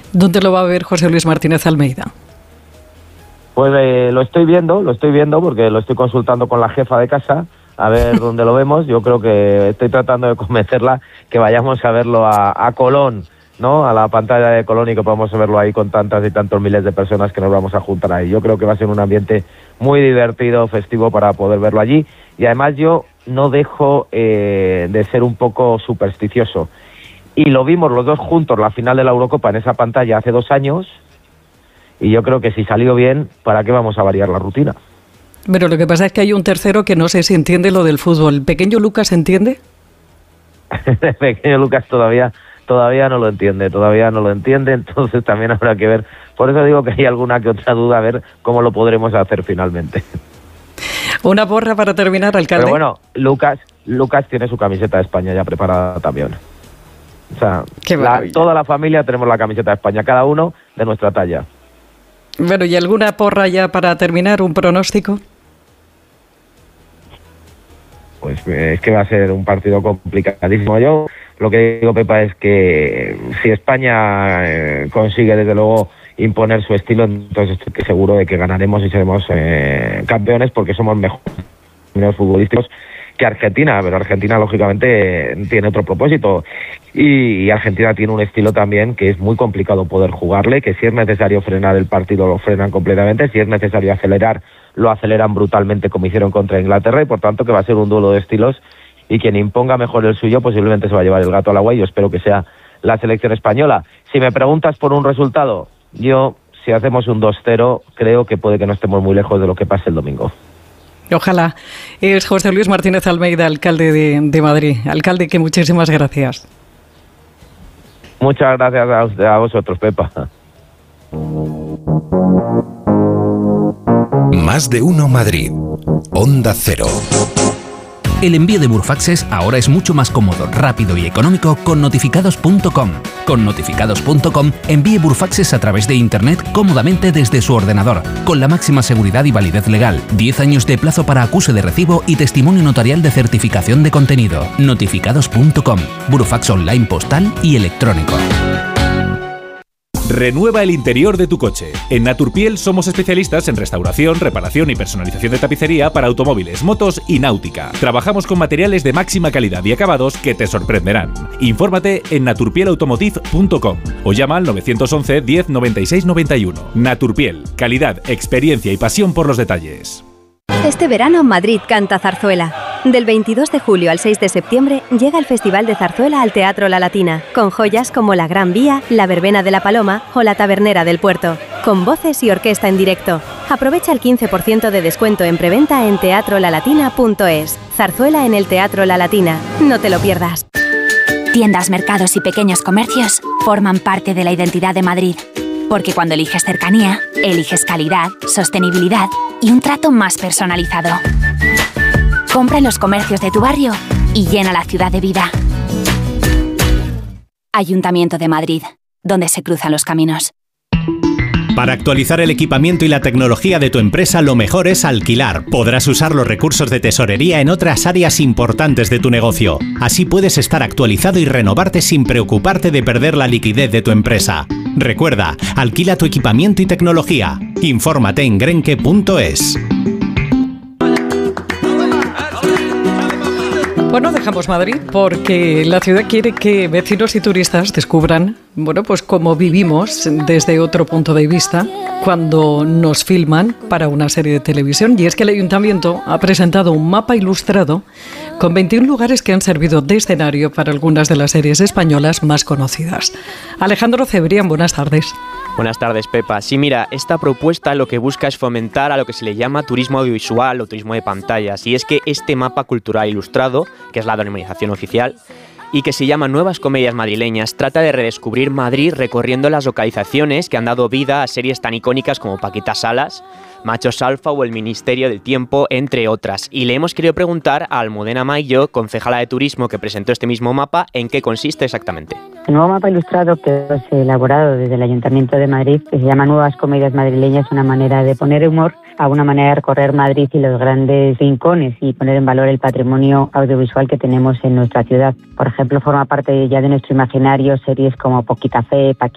¿Dónde lo va a ver José Luis Martínez Almeida? Pues lo estoy viendo porque lo estoy consultando con la jefa de casa, a ver dónde lo vemos. Yo creo que estoy tratando de convencerla que vayamos a verlo a Colón, ¿no? A la pantalla de Colón, y que podamos verlo ahí con tantas y tantos miles de personas que nos vamos a juntar ahí. Yo creo que va a ser un ambiente muy divertido, festivo, para poder verlo allí. Y además yo no dejo de ser un poco supersticioso. Y lo vimos los dos juntos, la final de la Eurocopa, en esa pantalla hace 2 años, y yo creo que si salió bien, ¿para qué vamos a variar la rutina? Pero lo que pasa es que hay un tercero que no sé si entiende lo del fútbol. ¿El pequeño Lucas entiende? El pequeño Lucas todavía no lo entiende, entonces también habrá que ver. Por eso digo que hay alguna que otra duda, a ver cómo lo podremos hacer finalmente. Una porra para terminar, alcalde. Pero bueno, Lucas tiene su camiseta de España ya preparada también. O sea, toda la familia tenemos la camiseta de España, cada uno de nuestra talla. Bueno, ¿y alguna porra ya para terminar, un pronóstico? Pues es que va a ser un partido complicadísimo. Yo lo que digo, Pepa, es que si España consigue desde luego imponer su estilo, entonces estoy seguro de que ganaremos y seremos campeones, porque somos mejores futbolísticos que Argentina, pero Argentina lógicamente tiene otro propósito, y Argentina tiene un estilo también que es muy complicado poder jugarle, que si es necesario frenar el partido lo frenan completamente, si es necesario acelerar lo aceleran brutalmente, como hicieron contra Inglaterra, y por tanto que va a ser un duelo de estilos, y quien imponga mejor el suyo posiblemente se va a llevar el gato al agua, y yo espero que sea la selección española. Si me preguntas por un resultado, yo, si hacemos un 2-0, creo que puede que no estemos muy lejos de lo que pase el domingo. Ojalá. Es José Luis Martínez Almeida, alcalde de Madrid. Alcalde, que muchísimas gracias. Muchas gracias a vosotros, Pepa. Más de uno Madrid. Onda Cero. El envío de Burfaxes ahora es mucho más cómodo, rápido y económico con notificados.com. Con notificados.com envíe Burfaxes a través de Internet cómodamente desde su ordenador, con la máxima seguridad y validez legal, 10 años de plazo para acuse de recibo y testimonio notarial de certificación de contenido. Notificados.com. Burfax online, postal y electrónico. Renueva el interior de tu coche. En Naturpiel somos especialistas en restauración, reparación y personalización de tapicería para automóviles, motos y náutica. Trabajamos con materiales de máxima calidad y acabados que te sorprenderán. Infórmate en naturpielautomotive.com o llama al 911 10 96 91. Naturpiel, calidad, experiencia y pasión por los detalles. Este verano Madrid canta zarzuela. Del 22 de julio al 6 de septiembre llega el Festival de Zarzuela al Teatro La Latina, con joyas como La Gran Vía, La Verbena de la Paloma o La Tabernera del Puerto, con voces y orquesta en directo. Aprovecha el 15% de descuento en preventa en teatrolalatina.es. Zarzuela en el Teatro La Latina. No te lo pierdas. Tiendas, mercados y pequeños comercios forman parte de la identidad de Madrid. Porque cuando eliges cercanía, eliges calidad, sostenibilidad y un trato más personalizado. Compra en los comercios de tu barrio y llena la ciudad de vida. Ayuntamiento de Madrid, donde se cruzan los caminos. Para actualizar el equipamiento y la tecnología de tu empresa, lo mejor es alquilar. Podrás usar los recursos de tesorería en otras áreas importantes de tu negocio. Así puedes estar actualizado y renovarte sin preocuparte de perder la liquidez de tu empresa. Recuerda, alquila tu equipamiento y tecnología. Infórmate en grenke.es. Bueno, dejamos Madrid porque la ciudad quiere que vecinos y turistas descubran, bueno, pues cómo vivimos desde otro punto de vista cuando nos filman para una serie de televisión. Y es que el Ayuntamiento ha presentado un mapa ilustrado con 21 lugares que han servido de escenario para algunas de las series españolas más conocidas. Alejandro Cebrián, buenas tardes. Buenas tardes, Pepa. Sí, mira, esta propuesta lo que busca es fomentar a lo que se le llama turismo audiovisual o turismo de pantallas. Y es que este mapa cultural ilustrado, que es la denominación oficial, y que se llama Nuevas Comedias Madrileñas, trata de redescubrir Madrid recorriendo las localizaciones que han dado vida a series tan icónicas como Paquita Salas, Machos Alfa o El Ministerio del Tiempo, entre otras. Y le hemos querido preguntar a Almudena Maillo, concejala de Turismo que presentó este mismo mapa, en qué consiste exactamente. El nuevo mapa ilustrado que es elaborado desde el Ayuntamiento de Madrid, que se llama Nuevas Comedias Madrileñas, es una manera de poner humor a una manera de recorrer Madrid y los grandes rincones y poner en valor el patrimonio audiovisual que tenemos en nuestra ciudad. Por ejemplo, forma parte ya de nuestro imaginario series como Poquita Fe,